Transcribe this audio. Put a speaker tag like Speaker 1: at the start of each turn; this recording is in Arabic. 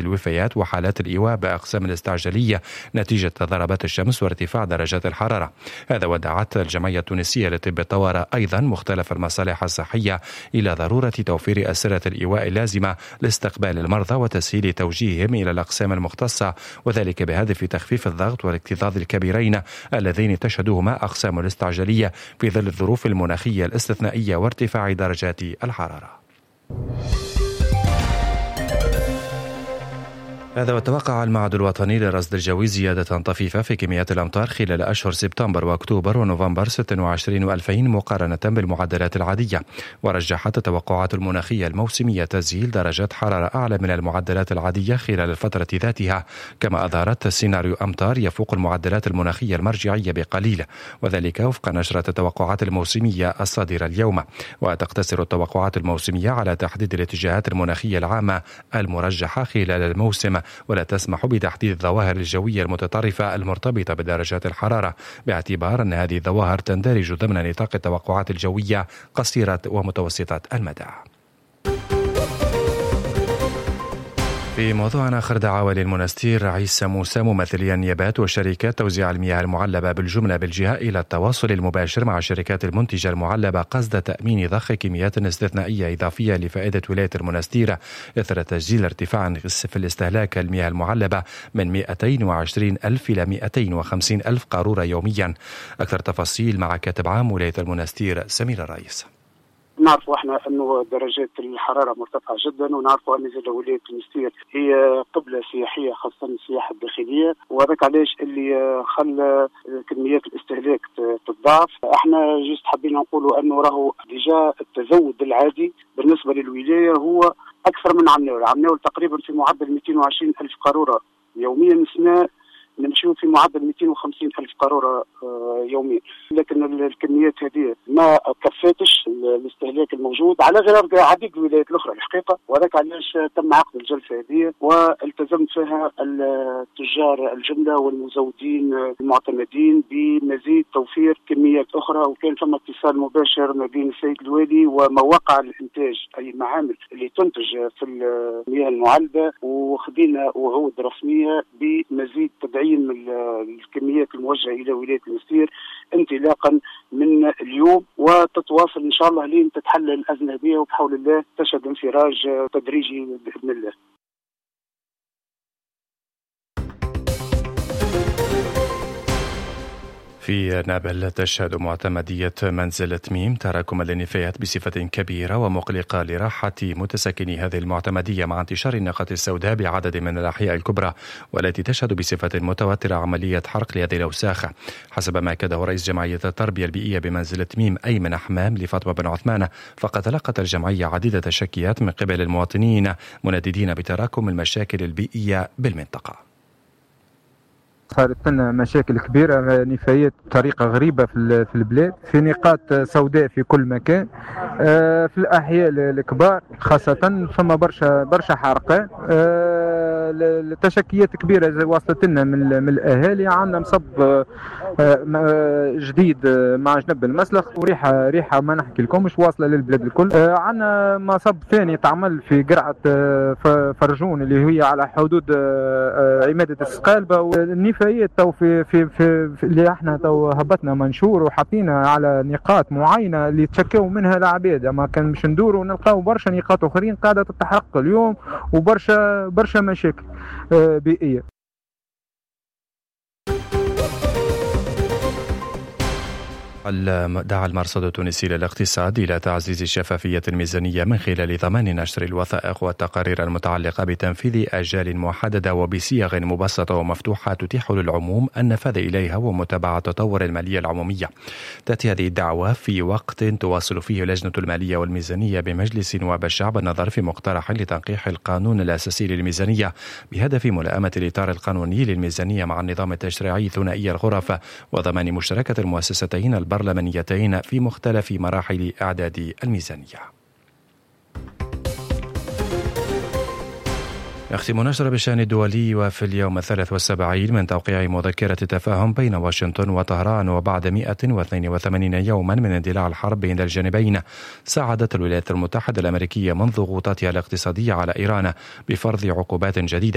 Speaker 1: الوفيات وحالات الإيواء بأقسام الاستعجالية نتيجة ضربات الشمس وارتفاع درجات الحرارة. هذا ودعت الجمعية التونسية لطب الطوارئ أيضا مختلف المصالح الصحية إلى ضرورة توفير أسرة الإيواء اللازمة لاستقبال المرضى وتسهيل توجيههم إلى الأقسام المختصة، وذلك بهدف تخفيف الضغط والاكتظاظ الكبيرين اللذين تشهدهما أقسام الاستعجالية في ظل الظروف المناخية الاستثنائية وارتفاع درجات الحرارة. هذا وتوقع المعهد الوطني للرصد الجوي زيادة طفيفة في كميات الأمطار خلال أشهر سبتمبر وأكتوبر ونوفمبر 26 و2000 مقارنة بالمعدلات العادية، ورجحت التوقعات المناخية الموسمية تسجيل درجات حرارة أعلى من المعدلات العادية خلال الفترة ذاتها، كما أظهرت سيناريو أمطار يفوق المعدلات المناخية المرجعية بقليل، وذلك وفق نشرة التوقعات الموسمية الصادرة اليوم. وتقتصر التوقعات الموسمية على تحديد الاتجاهات المناخية العامة المرجحة خلال الموسم، ولا تسمح بتحديد الظواهر الجوية المتطرفة المرتبطة بدرجات الحرارة، باعتبار أن هذه الظواهر تندرج ضمن نطاق التوقعات الجوية قصيرة ومتوسطة المدى. في موضوع آخر، دعا ولي المنستير عيسى موسى ممثلي النيابات وشركات توزيع المياه المعلبة بالجملة بالجهة إلى التواصل المباشر مع الشركات المنتجة المعلبة قصد تأمين ضخ كميات استثنائية إضافية لفائدة ولاية المنستير إثر تسجيل ارتفاع في الاستهلاك المياه المعلبة من 220,000 إلى 250,000 قارورة يوميا. أكثر تفاصيل مع كاتب عام ولاية المنستير سمير الرئيس.
Speaker 2: نعرفوا احنا انه درجات الحراره مرتفعه جدا، ونعرفوا ان ولايه المنستير هي قبله سياحيه خاصه السياحه الداخليه، وهذاك علاش اللي خلى كميات الاستهلاك تتضاعف. احنا جست حابين نقولوا انه راهو ديجا التزود العادي بالنسبه للولايه هو اكثر من عمناول تقريبا في معدل 220,000 قاروره يوميا. السنه نمشيو في معدل 250,000 قارورة يوميا، لكن الكميات هذه ما كفاتش الاستهلاك الموجود على غير عديد الولايات الأخرى الحقيقة، وذاك علاش تم عقد الجلسة هذه والتزمت فيها التجار الجملة والمزودين المعتمدين بمزيد توفير كميات أخرى. وكان ثم اتصال مباشر ما بين السيد الوالي ومواقع الإنتاج أي معامل اللي تنتج في المياه المعلبة، وخدينا وعود رسمية بمزيد تدعيم الكميات الموجهة إلى ولاية المنستير انطلاقا من اليوم، وتتواصل إن شاء الله لين تتحل الأزمة هذه، وبحول الله تشهد انفراج تدريجي بإذن الله.
Speaker 1: في نابل تشهد معتمدية منزل تميم تراكم النفايات بصفة كبيرة ومقلقة لراحة متسكني هذه المعتمدية، مع انتشار النقط السوداء بعدد من الأحياء الكبرى والتي تشهد بصفة متوترة عملية حرق لهذه الأوساخ، حسب ما أكده رئيس جمعية التربية البيئية بمنزل تميم أيمن حمام لفاطمة بن عثمان. فقد تلقت الجمعية عديدة تشكيات من قبل المواطنين منددين بتراكم المشاكل البيئية بالمنطقة.
Speaker 3: صارت لنا مشاكل كبيرة، نفايات بطريقة غريبة في البلاد، في نقاط سوداء في كل مكان، في الأحياء الكبار خاصة فما برشا حرقان، تشكيات كبيرة وصلت لنا من الأهالي. عندنا مصب جديد مع جنب المسلخ، وريحة ما نحكي لكم مش واصلة للبلاد الكل. عندنا مصب ثاني تعمل في قرعة فرجون اللي هي على حدود عمادة السقالبة. والنفايات تو في اللي احنا تو هبطنا منشور وحطينا على نقاط معينة اللي تشكوا منها العباد، ما كان مش ندوروا ونلقاو برشا نقاط اخرين قاعدة تتحرق اليوم وبرشا مشاكل بيئية.
Speaker 1: دعا المرصد التونسي للاقتصاد إلى تعزيز شفافية الميزانية من خلال ضمان نشر الوثائق والتقارير المتعلقة بتنفيذ آجال محددة وبصيغ مبسطة ومفتوحة تتيح للعموم النفاذ إليها ومتابعة تطور المالية العمومية. تأتي هذه الدعوة في وقت تواصل فيه لجنة المالية والميزانية بمجلس نواب الشعب النظر في مقترح لتنقيح القانون الأساسي للميزانية بهدف ملائمة الإطار القانوني للميزانية مع النظام التشريعي ثنائي الغرف، وضمان مشاركة المؤسستين البرلمانيتين في مختلف مراحل إعداد الميزانية. يختم نشر بالشأن الدولي وفي اليوم 73 من توقيع مذكرة تفاهم بين واشنطن وطهران، وبعد 182 يوما من اندلاع الحرب بين الجانبين، ساعدت الولايات المتحدة الأمريكية من ضغوطاتها الاقتصادية على إيران بفرض عقوبات جديدة